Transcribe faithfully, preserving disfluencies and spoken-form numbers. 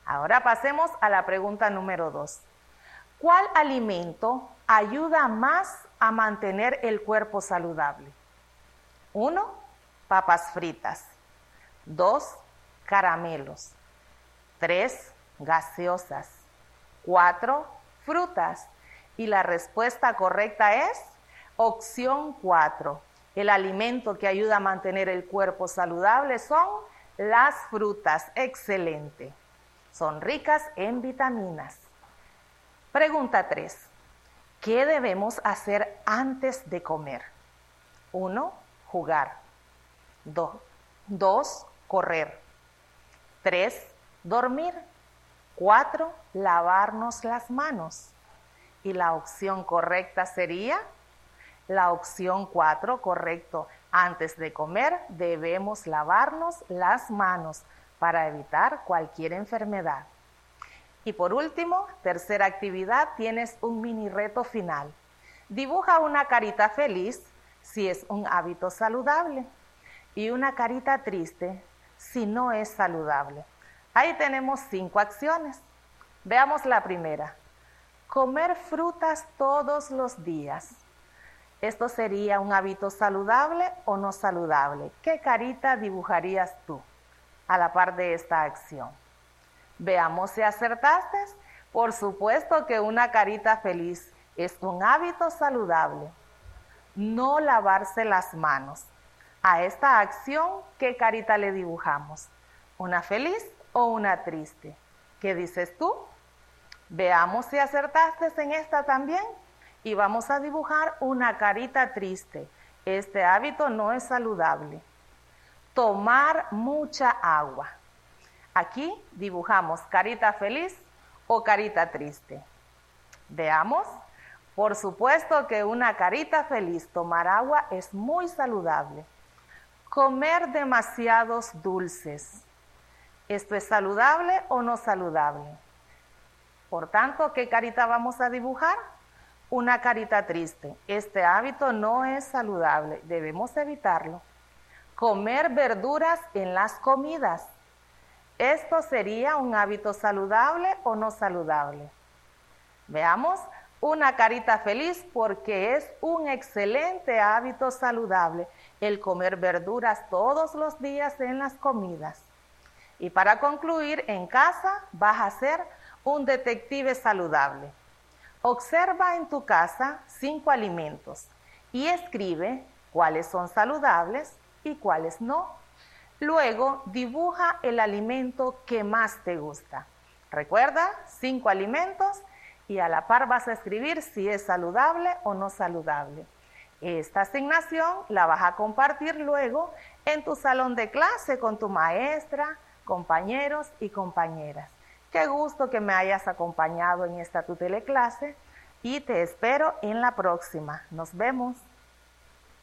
Ahora pasemos a la pregunta número dos. ¿Cuál alimento ayuda más a mantener el cuerpo saludable? Uno, papas fritas. Dos, caramelos. Tres, gaseosas. Cuatro, frutas. Y la respuesta correcta es opción cuatro. El alimento que ayuda a mantener el cuerpo saludable son las frutas. Excelente. Son ricas en vitaminas. Pregunta tres. ¿Qué debemos hacer antes de comer? Uno, jugar. Dos, dos, correr. Tres, dormir. Cuatro, lavarnos las manos. Y la opción correcta sería la opción cuatro, correcto. Antes de comer debemos lavarnos las manos para evitar cualquier enfermedad. Y por último, tercera actividad, tienes un mini reto final. Dibuja una carita feliz si es un hábito saludable y una carita triste si no es saludable. Ahí tenemos cinco acciones. Veamos la primera. Comer frutas todos los días. ¿Esto sería un hábito saludable o no saludable? ¿Qué carita dibujarías tú a la par de esta acción? Veamos si acertaste. Por supuesto que una carita feliz es un hábito saludable. No lavarse las manos. A esta acción, ¿qué carita le dibujamos? ¿Una feliz o una triste? ¿Qué dices tú? Veamos si acertaste en esta también. Y vamos a dibujar una carita triste. Este hábito no es saludable. Tomar mucha agua. Aquí dibujamos carita feliz o carita triste. Veamos. Por supuesto que una carita feliz, tomar agua, es muy saludable. Comer demasiados dulces. ¿Esto es saludable o no saludable? Por tanto, ¿qué carita vamos a dibujar? Una carita triste. Este hábito no es saludable. Debemos evitarlo. Comer verduras en las comidas. ¿Esto sería un hábito saludable o no saludable? Veamos. Una carita feliz porque es un excelente hábito saludable el comer verduras todos los días en las comidas. Y para concluir, en casa vas a ser un detective saludable. Observa en tu casa cinco alimentos y escribe cuáles son saludables y cuáles no. Luego dibuja el alimento que más te gusta. Recuerda, cinco alimentos y a la par vas a escribir si es saludable o no saludable. Esta asignación la vas a compartir luego en tu salón de clase con tu maestra, compañeros y compañeras. Qué gusto que me hayas acompañado en esta tu teleclase y te espero en la próxima. Nos vemos.